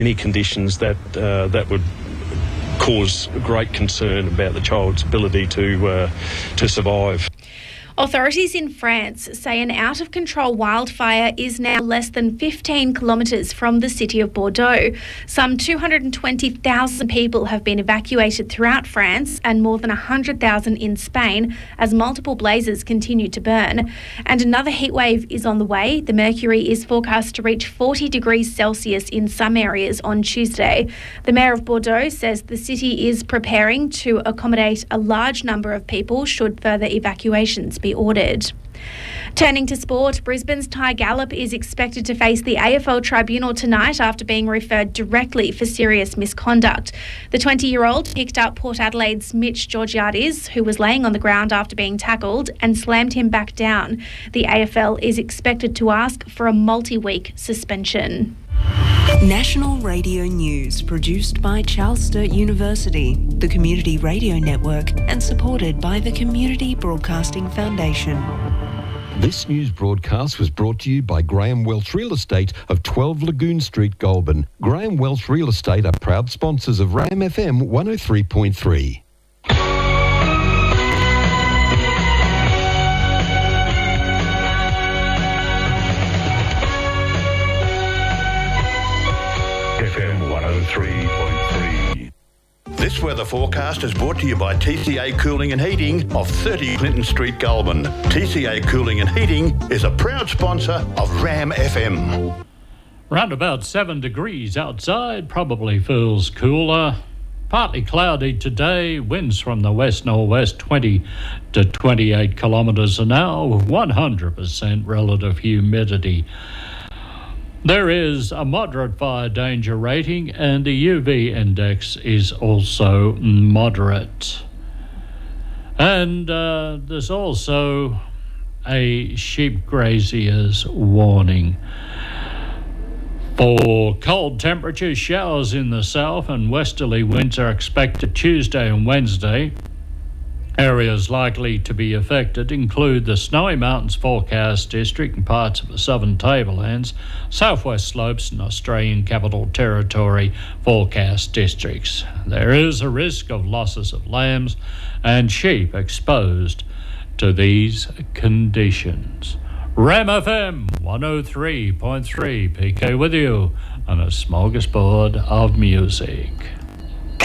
Any conditions that would cause great concern about the child's ability to survive. Authorities in France say an out-of-control wildfire is now less than 15 kilometres from the city of Bordeaux. Some 220,000 people have been evacuated throughout France and more than 100,000 in Spain as multiple blazes continue to burn. And another heatwave is on the way. The mercury is forecast to reach 40 degrees Celsius in some areas on Tuesday. The mayor of Bordeaux says the city is preparing to accommodate a large number of people should further evacuations be ordered. Turning to sport, Brisbane's Ty Gallop is expected to face the AFL tribunal tonight after being referred directly for serious misconduct. The 20-year-old picked up Port Adelaide's Mitch Georgiades, who was laying on the ground after being tackled, and slammed him back down. The AFL is expected to ask for a multi-week suspension. National Radio News, produced by Charles Sturt University, the Community Radio Network, and supported by the Community Broadcasting Foundation. This news broadcast was brought to you by Graham Welsh Real Estate of 12 Lagoon Street, Goulburn. Graham Welsh Real Estate are proud sponsors of RAM FM 103.3. FM 103.3. This weather forecast is brought to you by TCA Cooling and Heating of 30 Clinton Street, Goulburn. TCA Cooling and Heating is a proud sponsor of RAM FM. Round about 7 degrees outside, probably feels cooler. Partly cloudy today, winds from the west-northwest 20 to 28 kilometres an hour with 100% relative humidity. There is a moderate fire danger rating and the UV index is also moderate. And there's also a sheep grazier's warning. For cold temperatures, showers in the south and westerly winds are expected Tuesday and Wednesday. Areas likely to be affected include the Snowy Mountains Forecast District and parts of the Southern Tablelands, Southwest Slopes and Australian Capital Territory Forecast Districts. There is a risk of losses of lambs and sheep exposed to these conditions. RAM FM 103.3 PK with you on a smorgasbord of music.